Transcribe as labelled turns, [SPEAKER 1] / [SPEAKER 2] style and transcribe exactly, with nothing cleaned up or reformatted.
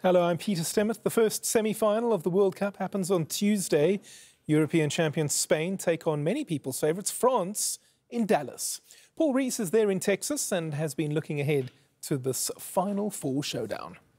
[SPEAKER 1] Hello, I'm Peter Stemmet. The first semi-final of the World Cup happens on Tuesday. European champions Spain take on many people's favourites, France, in Dallas. Paul Rees is there in Texas and has been looking ahead to this Final Four showdown.